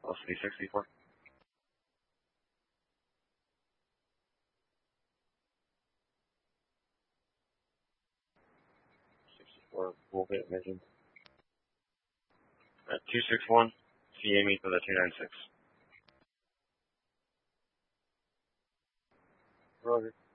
Velocity 64. 64 will get mentioned. 261, CA me for the 296. Roger.